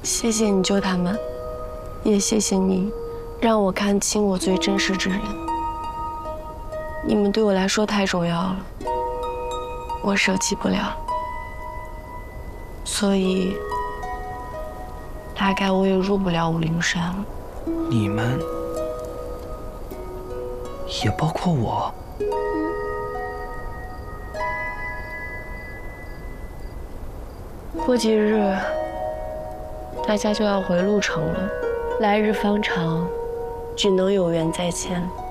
谢谢你救他们，也谢谢你，让我看清我最真实之人。你们对我来说太重要了，我舍弃不了，所以大概我也入不了武陵山了。 你们，也包括我。 过几日，大家就要回鹿城了。来日方长，只能有缘再见。